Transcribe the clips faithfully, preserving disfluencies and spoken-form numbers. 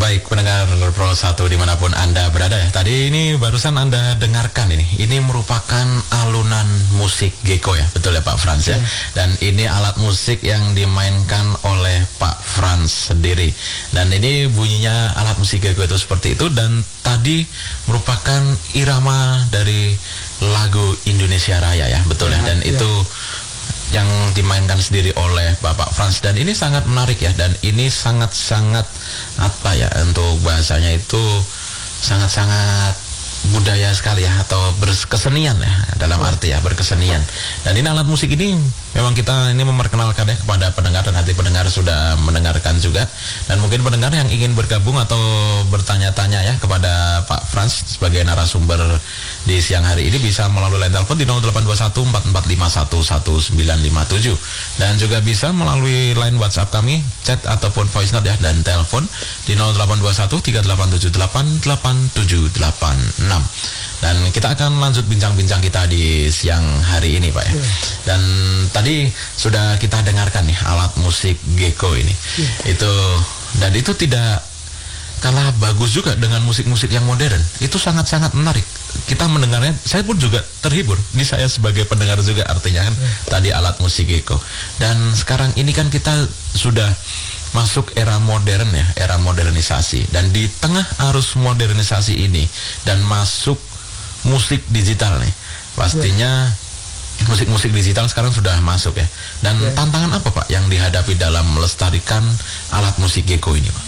Baik pendengar Pro satu dimanapun Anda berada ya. Tadi ini barusan Anda dengarkan ini. Ini merupakan alunan musik Gecko ya. Betul ya Pak Frans ya. Dan ini alat musik yang dimainkan oleh Pak Frans sendiri. Dan ini bunyinya alat musik Gecko itu seperti itu. Dan tadi merupakan irama dari lagu Indonesia Raya ya. Betul ya. Dan itu yang dimainkan sendiri oleh Bapak Frans, dan ini sangat menarik ya, dan ini sangat-sangat apa ya, untuk bahasanya itu sangat-sangat budaya sekali ya, atau berkesenian ya, dalam arti ya berkesenian. Dan ini alat musik ini memang kita ini memperkenalkan ya kepada pendengar, dan nanti pendengar sudah mendengarkan juga. Dan mungkin pendengar yang ingin bergabung atau bertanya-tanya ya kepada Pak Frans sebagai narasumber di siang hari ini bisa melalui line telepon di nol delapan dua satu empat empat lima satu satu sembilan lima tujuh, dan juga bisa melalui line WhatsApp kami, chat ataupun voice note ya, dan telepon di nol delapan dua satu tiga delapan tujuh delapan delapan tujuh delapan enam. Dan kita akan lanjut bincang-bincang kita di siang hari ini Pak ya. Dan tadi sudah kita dengarkan nih alat musik Gecko ini. Itu, dan itu tidak kalah bagus juga dengan musik-musik yang modern. Itu sangat-sangat menarik. Kita mendengarnya, saya pun juga terhibur. Ini saya sebagai pendengar juga artinya kan, tadi alat musik Gecko. Dan sekarang ini kan kita sudah masuk era modern ya, era modernisasi. Dan di tengah arus modernisasi ini dan masuk musik digital nih, pastinya musik-musik digital sekarang sudah masuk ya. Dan yeah. tantangan apa Pak yang dihadapi dalam melestarikan alat musik Gecko ini Pak?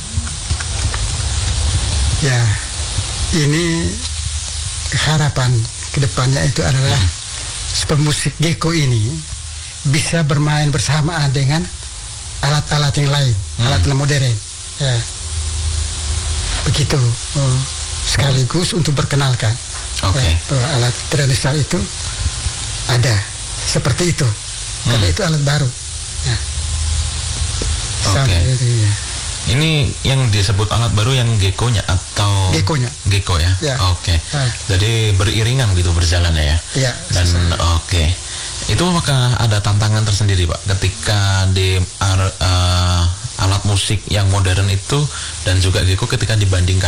Ya, ini harapan kedepannya itu adalah hmm. supaya musik Gecko ini bisa bermain bersamaan dengan alat-alat yang lain, hmm. alat modern. Ya, begitu. Oh, sekaligus untuk perkenalkan. Oke. Okay. Ya, alat tradisional itu ada seperti itu, hmm. karena itu alat baru. Ya. Oke. Okay. Ya. Ini yang disebut alat baru yang Gecko-nya atau Gecko-nya? Gecko ya. ya. Oke. Okay. Ya. Jadi beriringan gitu berjalan ya. Ya. Dan oke. Okay. Itu apakah ada tantangan tersendiri Pak ketika di uh, alat musik yang modern itu dan juga Gecko ketika dibandingkan?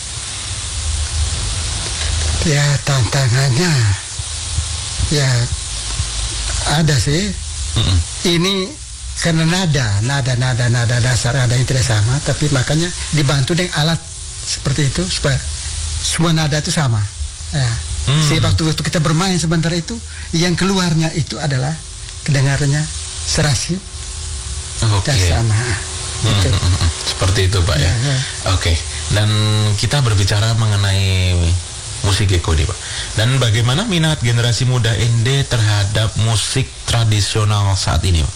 Ya, tantangannya ya ada sih. Mm-mm. Ini karena nada, nada, nada, nada dasar ada yang tidak sama, tapi makanya dibantu dengan alat seperti itu supaya semua nada itu sama. Ya. Mm. Sehingga waktu, waktu kita bermain sebentar itu, yang keluarnya itu adalah kedengarannya serasi okay. dan sama. Gitu. Mm-hmm. Seperti itu Pak ya. ya. ya. Oke. Okay. Dan kita berbicara mengenai musik Gecko nih Pak. Dan bagaimana minat generasi muda Ende terhadap musik tradisional saat ini Pak?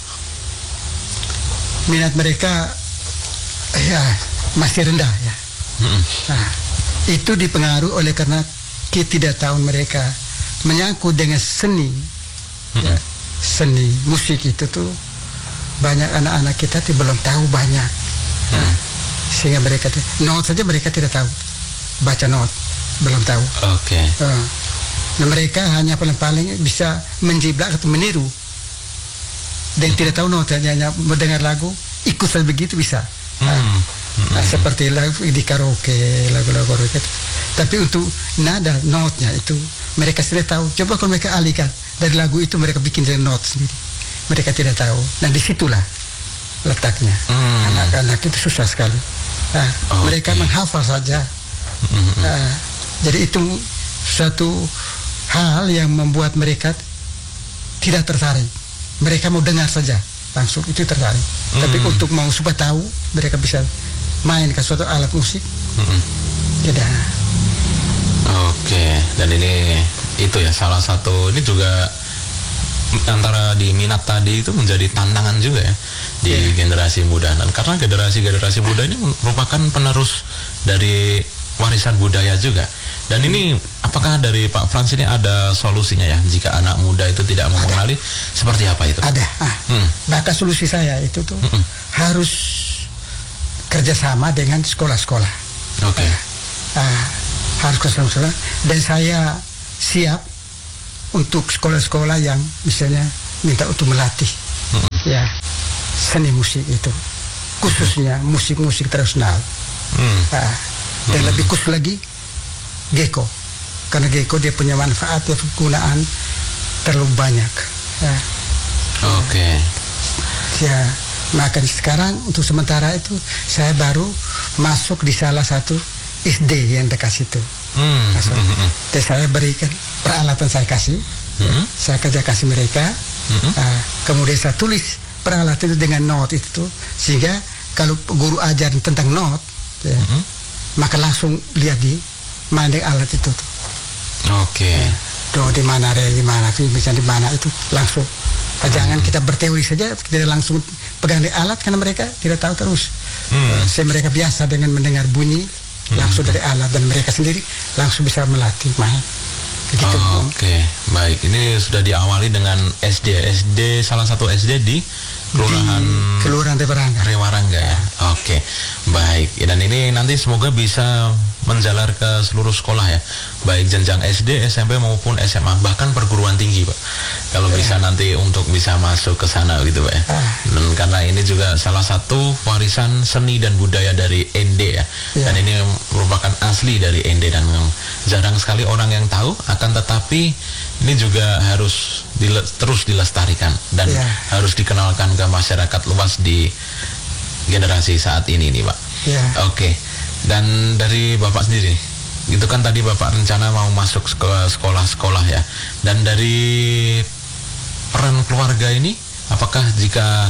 Minat mereka ya masih rendah ya. Mm-hmm. Nah, itu dipengaruhi oleh karena ketidaktahuan mereka menyangkut dengan seni. Mm-hmm. Ya, seni musik itu tuh banyak anak-anak kita tuh belum tahu banyak. Nah, mm-hmm. sehingga mereka not saja mereka tidak tahu, baca not belum tahu. Oke. Okay. Uh, nah mereka hanya paling-paling bisa menjiplak atau meniru dan hmm. tidak tahu notanya, hanya mendengar lagu ikut saja begitu bisa. Hmm. Nah, hmm. nah, seperti lagu di karaoke, lagu-lagu karaoke. Tapi untuk nada notnya itu mereka sudah tahu. Coba kalau mereka alihkan dari lagu itu mereka bikin not sendiri. Mereka tidak tahu. Nah disitulah letaknya. Hmm. Anak-anak itu susah sekali. Nah, okay. mereka menghafal saja. Hmm. Nah, jadi itu satu hal yang membuat mereka tidak tertarik. Mereka mau dengar saja, langsung itu tertarik. Mm. Tapi untuk mau supaya tahu, mereka bisa main ke suatu alat musik, mm-hmm. tidak. Oke, okay. Dan ini itu ya salah satu, ini juga antara di minat tadi itu menjadi tantangan juga ya di yeah. generasi muda. Dan karena generasi-generasi muda ini merupakan penerus dari warisan budaya juga. Dan ini apakah dari Pak Frans ini ada solusinya ya jika anak muda itu tidak mau mengenali, seperti apa itu? Ada. Ah, hmm. Maka solusi saya itu tuh hmm. harus kerjasama dengan sekolah-sekolah. Oke. Okay. Ah, harus kerjasama dan saya siap untuk sekolah-sekolah yang misalnya minta untuk melatih hmm. ya seni musik itu, khususnya musik-musik tradisional. Hmm. Nah, dan Hmm. lebih khusus lagi gecko, karena gecko dia punya manfaat ya penggunaan terlalu banyak. Nah, Oke. ya makanya sekarang untuk sementara itu saya baru masuk di salah satu S D yang dekat situ. Hmm. Masuk. Hmm. Hmm. Dan saya berikan peralatan saya kasih, Hmm. saya kerja kasih mereka. Hmm. Nah, kemudian saya tulis peralatan itu dengan not itu, sehingga kalau guru ajar tentang not, ya, Hmm. maka langsung lihat di mana alat itu tuh. Oke. Do di mana, re di mana, bisa di mana itu langsung. Nah, jangan kita berteori saja, kita langsung pegang di alat karena mereka tidak tahu terus. Hmm. Saya mereka biasa dengan mendengar bunyi langsung dari alat dan mereka sendiri langsung bisa melatih main. Begitu. Oh, Oke, baik. Ini sudah diawali dengan S D, S D salah satu S D di Kelurahan Di Kelurahan Rewarangga. Rewarangga ya. Oke, baik. Ya, dan ini nanti semoga bisa menjalar ke seluruh sekolah ya, baik jenjang S D, S M P maupun S M A, bahkan perguruan tinggi, Pak. Kalau bisa nanti untuk bisa masuk ke sana gitu, Pak ya. Dan karena ini juga salah satu warisan seni dan budaya dari N D ya. Ya. Dan ini merupakan asli dari N D dan jarang sekali orang yang tahu, akan tetapi ini juga harus dile- terus dilestarikan dan Ya. harus dikenalkan ke masyarakat luas di generasi saat ini nih, Pak. Ya. Oke. Dan dari Bapak sendiri, itu kan tadi Bapak rencana mau masuk ke sekolah-sekolah ya. Dan dari peran keluarga ini, apakah jika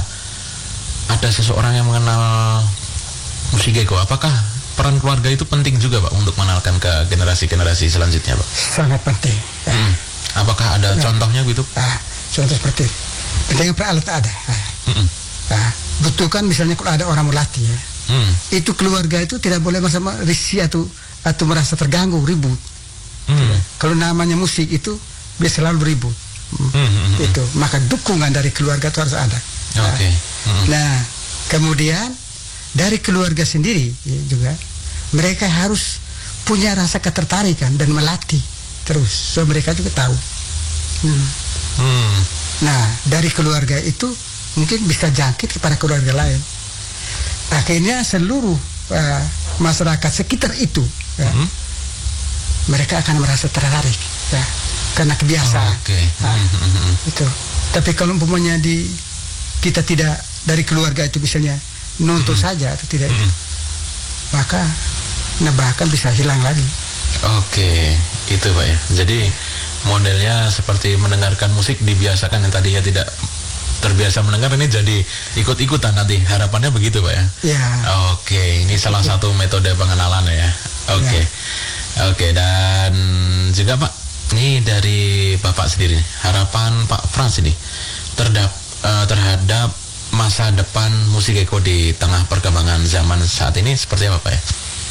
ada seseorang yang mengenal musik gecko, apakah peran keluarga itu penting juga, Pak, untuk mengenalkan ke generasi-generasi selanjutnya, Pak? Sangat penting. Ya. Hmm. Apakah ada Ya. contohnya gitu? Ah, contoh seperti dengan peralat ada. Ah. Mm-mm. Ah, butuhkan misalnya kalau ada orang melatih ya, Hmm. itu keluarga itu tidak boleh bersama risih atau atau merasa terganggu ribut. Hmm. Kalau namanya musik itu biasa selalu ribut. Hmm. Hmm, hmm, hmm. Itu maka dukungan dari keluarga itu harus ada. Oke. Hmm. Nah, kemudian dari keluarga sendiri ya, juga mereka harus punya rasa ketertarikan dan melatih terus, so mereka juga tahu. Hmm. Hmm. Nah, dari keluarga itu mungkin bisa jangkit kepada keluarga lain. Akhirnya seluruh uh, masyarakat sekitar itu, ya, Hmm. mereka akan merasa tertarik, ya, karena kebiasaan. Oke. Nah, Hmm, hmm, hmm. itu. Tapi kalau umpamanya di kita tidak dari keluarga itu misalnya nonton saja atau tidak, itu, maka nah bahkan bisa hilang lagi. Oke, itu Pak ya. Jadi modelnya seperti mendengarkan musik dibiasakan, yang tadinya tidak terbiasa mendengar ini jadi ikut-ikutan nanti. Harapannya begitu Pak ya. Ya. Oke, ini salah satu metode pengenalan ya. Oke. Oke, dan juga Pak, ini dari Bapak sendiri, harapan Pak Frans ini terhadap eh, terhadap masa depan musik gecko di tengah perkembangan zaman saat ini seperti apa Pak ya?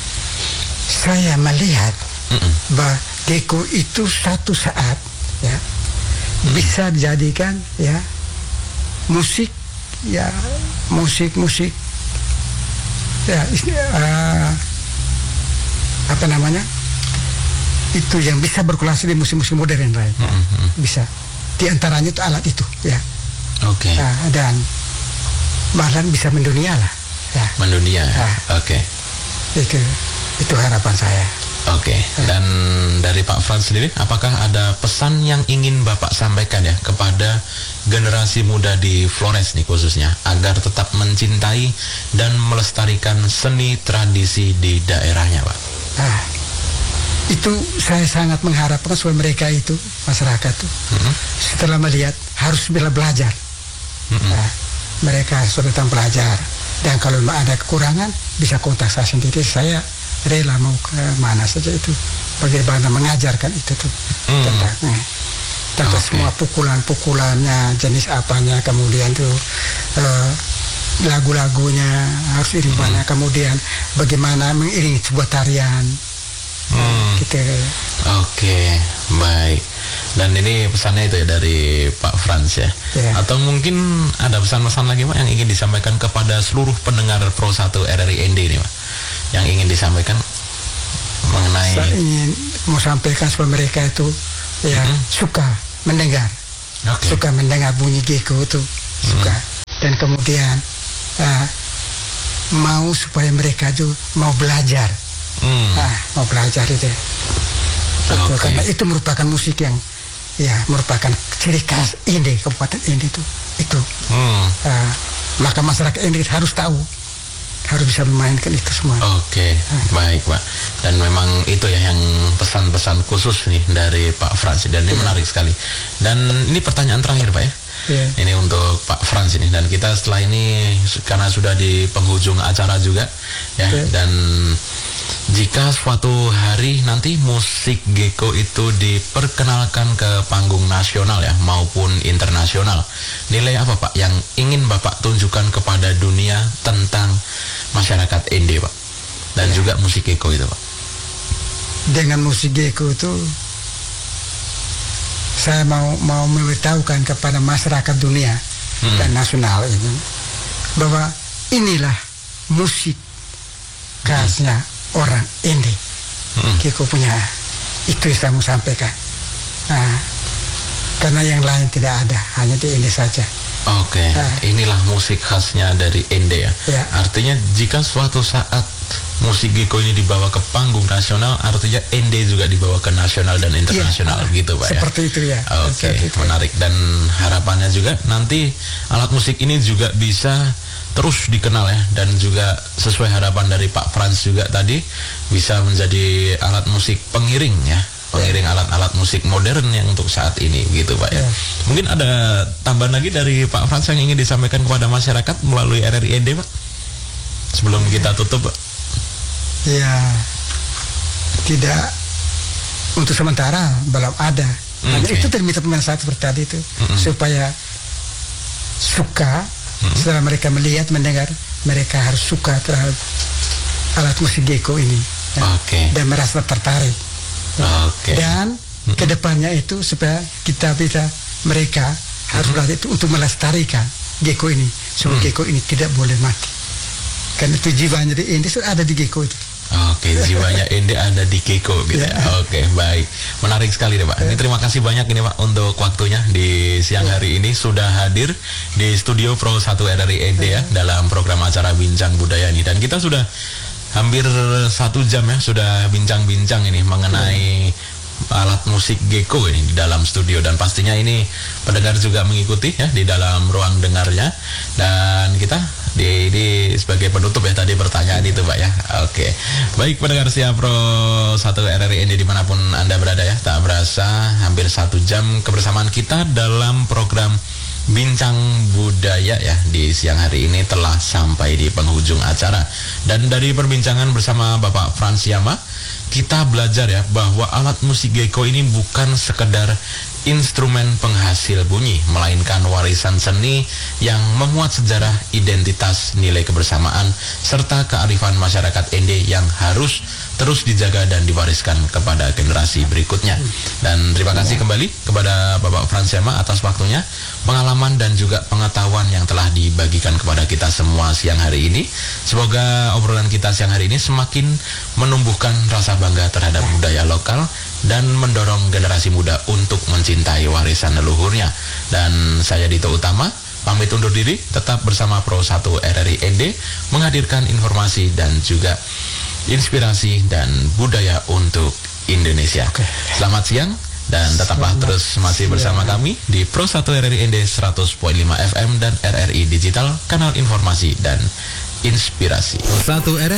Saya melihat Mm-mm. bahwa gecko itu satu saat ya bisa dijadikan ya musik ya musik musik ya is- uh, apa namanya itu yang bisa berkulasi di musik-musik modern lain ya. Mm-mm. Bisa diantaranya itu alat itu ya. Oke. Nah, dan bahkan bisa mendunia lah ya. Mendunia. Ah. Oke. Itu itu harapan saya. Oke. Dan dari Pak Frans sendiri, apakah ada pesan yang ingin Bapak sampaikan ya kepada generasi muda di Flores nih khususnya, agar tetap mencintai dan melestarikan seni tradisi di daerahnya, Pak? Nah, itu saya sangat mengharapkan supaya mereka itu masyarakat tuh Mm-mm. setelah melihat harus bila belajar. Mm-mm. Nah, mereka sudah datang belajar dan kalau ada kekurangan bisa kontak saya sendiri, saya rela mau ke mana saja itu bagaimana mengajarkan itu tuh Hmm. tentang eh, tentang Oke. semua pukulan-pukulannya, jenis apanya, kemudian tuh eh, lagu-lagunya harus iring mana, kemudian bagaimana mengiringi sebuah tarian. Hmm. Gitu. Oke, baik. Dan ini pesannya itu ya dari Pak Frans ya. Ya. Atau mungkin ada pesan-pesan lagi Pak yang ingin disampaikan kepada seluruh pendengar Pro satu R R I N D ini Pak, yang ingin disampaikan mengenai Saya ingin mau sampaikan supaya mereka itu ya Mhm. suka mendengar, Oke. suka mendengar bunyi gecko itu suka, dan kemudian uh, mau supaya mereka juga mau belajar, Hmm. nah, mau belajar itu. Betul, Oke. karena itu merupakan musik yang ya merupakan ciri khas Ende, Kabupaten Ende itu. Itu. Hmm. Ah, maka masyarakat Ende harus tahu, harus bisa memainkan itu semua. Oke, baik Pak. Dan memang itu ya yang pesan-pesan khusus nih dari Pak Frans, dan ini menarik sekali. Dan ini pertanyaan terakhir Pak ya. Ya. Ini untuk Pak Frans ini, dan kita setelah ini karena sudah di penghujung acara juga ya, Oke. dan jika suatu hari nanti musik Geko itu diperkenalkan ke panggung nasional ya maupun internasional, nilai apa Pak yang ingin Bapak tunjukkan kepada dunia tentang masyarakat Ende Pak, dan juga musik Geko itu Pak? Dengan musik Geko itu saya mau mau memberitahukan kepada masyarakat dunia Hmm. dan nasional ini bahwa inilah musik khasnya orang Ende. Hmm. Geko punya, itu yang saya mau sampaikan. Nah, karena yang lain tidak ada, hanya di Ende saja. Oke, Nah. inilah musik khasnya dari Ende ya. Ya. Artinya jika suatu saat musik Geko ini dibawa ke panggung nasional, artinya Ende juga dibawa ke nasional dan internasional Ya, gitu Pak ya. seperti itu ya. Oke, Seperti itu. menarik, dan harapannya juga nanti alat musik ini juga bisa terus dikenal ya, dan juga sesuai harapan dari Pak Frans juga tadi bisa menjadi alat musik pengiring ya, pengiring alat-alat musik modern yang untuk saat ini gitu Pak ya. Ya. Mungkin ada tambahan lagi dari Pak Frans yang ingin disampaikan kepada masyarakat melalui R R I Ende Pak, sebelum kita tutup Pak? Ya, tidak, untuk sementara belum ada. Hanya Oke. itu terminta pemain satu seperti tadi itu, supaya suka setelah mereka melihat mendengar, mereka harus suka terhadap alat musik Geko ini, ya. Oke. Dan merasa tertarik. Oke. Dan kedepannya itu supaya kita bisa, mereka harus belajar itu untuk melestarikan Geko ini, supaya Geko ini tidak boleh mati. Karena itu jiwanya di Ende sudah ada di Geko itu. Oke, jiwanya Ende ada di Geko gitu ya. Ya. Oke, baik. Menarik sekali deh Pak. Ini terima kasih banyak ini Pak untuk waktunya di siang hari ini sudah hadir di studio Pro satu R R I Ende ya dalam program acara Bincang Budaya ini. Dan kita sudah hampir satu jam ya sudah bincang-bincang ini mengenai alat musik Geko ini di dalam studio, dan pastinya ini pendengar juga mengikuti ya di dalam ruang dengarnya, dan kita di, di sebagai penutup ya tadi pertanyaan itu Pak ya. Oke, baik pendengar Siap Pro satu R R I Ende dimanapun Anda berada ya, tak berasa hampir satu jam kebersamaan kita dalam program Bincang Budaya ya di siang hari ini telah sampai di penghujung acara. Dan dari perbincangan bersama Bapak Frans Yama, kita belajar ya bahwa alat musik Geko ini bukan sekedar instrumen penghasil bunyi, melainkan warisan seni yang memuat sejarah, identitas, nilai kebersamaan, serta kearifan masyarakat Ende yang harus terus dijaga dan diwariskan kepada generasi berikutnya. Dan terima kasih kembali kepada Bapak Frans Yama atas waktunya, pengalaman dan juga pengetahuan yang telah dibagikan kepada kita semua siang hari ini. Semoga obrolan kita siang hari ini semakin menumbuhkan rasa bangga terhadap budaya lokal dan mendorong generasi muda untuk mencintai warisan leluhurnya. Dan saya Dito Utama pamit undur diri, tetap bersama Pro satu R R I Ende menghadirkan informasi dan juga inspirasi dan budaya untuk Indonesia. Oke. Selamat siang dan tetaplah Selamat terus masih bersama siang. kami di Pro satu R R I Ende seratus koma lima F M dan R R I Digital, kanal informasi dan inspirasi. Pro satu R R I